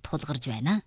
тулгарч байна.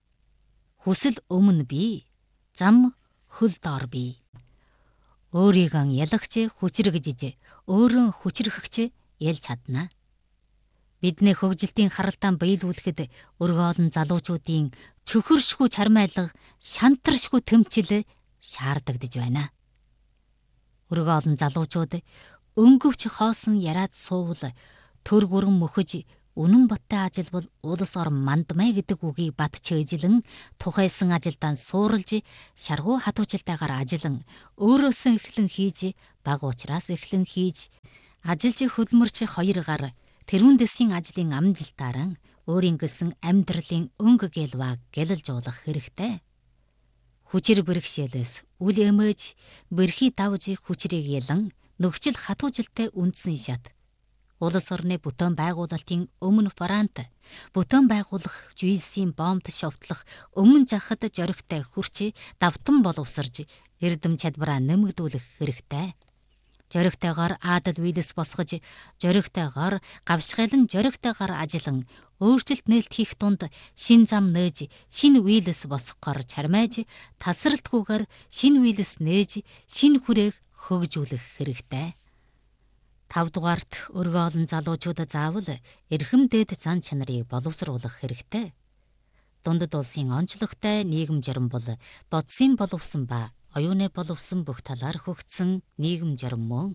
Хүсэл өмнө бий, зам хөл доор бий. Өөрийгөө ялагч хүчрэгжиж, өөрөө хүчрэхэгч ялж чадна. Бидний хөгжилтийн харалтаан биелүүлэхэд өргө олон залуучуудын чөхөршгүй чармайлга, шантаршгүй тэмцэл шаардагдж байна. Өргө олон залуучууд өнгөвч хоосон яриад суувал төр гүрэн мөхөж үнэн боттой ажил бол улс орон мандмай гэдэг үгийг бат чэйжилэн тухайсан ажилдаа суурилж шаргуу хатуучилтайгаар ажиллан өөрөөсөө эхлэн хийж баг уучраас эхлэн хийж ажилж хөдөлмөрч хоёр гар тэрүүн дэсийн ажлын амжилтаараа өөрийн гэсэн амьдралын өнгө гэлваг гэлэлжуулах хэрэгтэй. Хүчээр бэрхшээлээс үл эмэж бэрхий давж хүчрийг ялан нөхцөл хатуужилтай үндсэн шат. Улс орны бүтээн байгуулалтын өмнө франт бүтээн байгуулах жүйсийн бомбд шовтлох өмнө захад жоригтой хүрч давтан боловсрж эрдэм чадвараа нэмэгдүүлэх хэрэгтэй. Жоригтойгоор аадад видэс босгож, жоригтойгоор гавшгайлан жоригтойгоор ажиллан өөрчлөлт нээлт хийх тунд шин зам нээж, шин видэс босгохоор чармайж, тасралтгүйгээр шин видэс нээж, шин хүрээг хөгжүүлэх хэрэгтэй. 5 дугаарт өргө олон залуучуудад заавал эрхэм дээд зан чанарыг боловсруулах хэрэгтэй. Дундад улсын онцлогтой нийгэм журам бол бодсын боловсон ба оюуны боловсон бүх талаар хөгжсөн нийгэм журам мөн.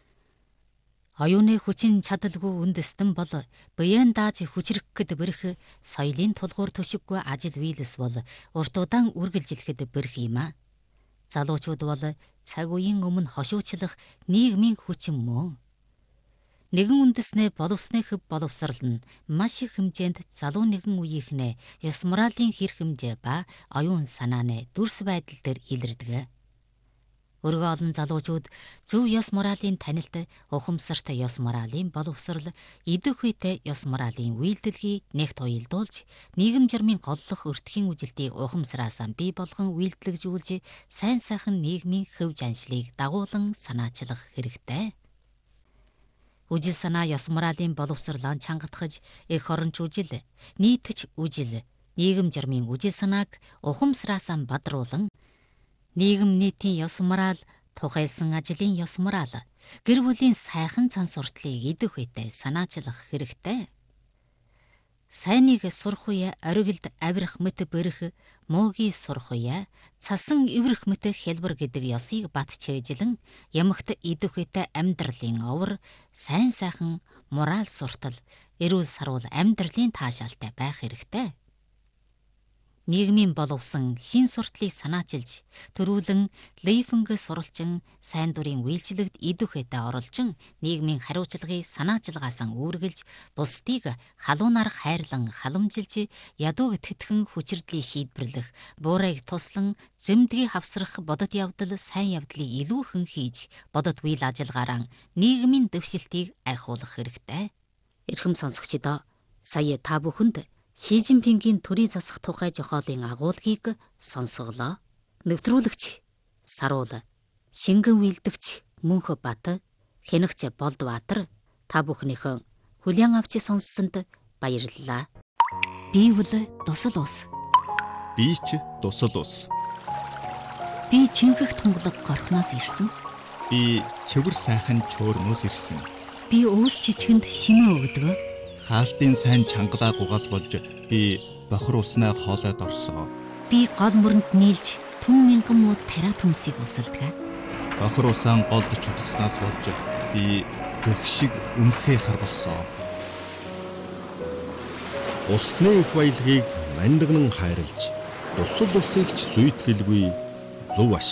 Оюуны хүчин чадалгүй үндэстэн бол биеэн дааж хүчрэхэд бэрх соёлын тулгуур төшиггүй ажил вийлс бол урт удаан үргэлжилэхэд бэрх юм а. Залуучууд бол цаг үеийн өмнө хошуучлах нийгмийн хүчин мөн. Нэгэн үндэснээ боловсны хөв боловсрал нь маш их хэмжээнд залуу нэгэн үеийнхнээ ёс моралын хэрэг хэмжээ ба оюун санааны дүрс байдал дээр илэрдэг. Өргө олон залуучууд зөв ёс моралын танилт, ухамсарт ёс моралын боловсрал, идэх үедээ ёс моралын үйлдэлгийг нэгт уялдуулж, нийгэм журмын голлох өртгийн үжилтийг ухамсараасаа бий болгон үйлдэлжүүлж, сайн сайхан нийгмийн хөв жаншлыг дагуулan санаачлах хэрэгтэй. Үжил санаа ёс моралын боловсролоо чангатгаж, эх оронч үжил, нийтч үжил, нийгэм журмын үжил санааг ухамсараасаа бадруулан, нийгэм нийтийн ёс морал, тухайлсан ажлын ёс морал, гэр бүлийн сайхан цан суртлыг идэх үедээ санаачлах хэрэгтэй. Сайныг сурах үе оргилд авирах мэт бэрх, муугийг сурах үе цасан иврэх мэт хэлбэр гэдэг ёсыг бат чэйжилэн ямагт идэх үедээ амьдралын овор, сайн сайхан мораль суртал, эрүүл сарвал амьдралын таашаалтай байх хэрэгтэй. Нийгмийн боловсон шин суртлыг санаачилж, төрүүлэн лейфэнг суралчин сайн дурын үйлчлэгт идэх үедээ оролжин нийгмийн хариуцлагыг санаачилгаасан үүргэлж, бусдыг халуунаар хайрлан халамжилж, ядууг тэтгэн хүчирдлийг шийдвэрлэх, буурайг туслан зэмдгийг хавсрах бодит явдал сайн явдлыг илүүхэн хийж, бодит үйл ажиллагаараа нийгмийн дэвшилтийг айхуулах хэрэгтэй. Эрхэм сонсогчдоо, сая та бүхэнд Ши Жинпингийн төрийн засах тухай зохиолын агуулгыг сонсголоо. Нэвтрүүлэгч Саруул, шингэн үйлдэгч Мөнх Бат, хянагч Болдбаатар та бүхнийхөө хүлээн авч сонссонд баярлалаа. Би бол тусал ус. Би ч тусал ус. Би чингэх тунгалаг горхноос ирсэн. Би чивэр сайхан чөөрнөөс ирсэн. Би өөс чичгэнд шимээ өгдөг. Хаалтын сайн чангалаа гугаас болж би бохир уснаа хоолойд орсоо. Би гол мөрөнд нийлж түн мянган муу тариа төмсийг усалдаг. Бохир усаан голд чутгаснаас болж би гэх шиг өмхөө харбалсоо. Усны их баялагийг мандагнан хайрлж, тусал усыг ч сүйтгэлгүй зөв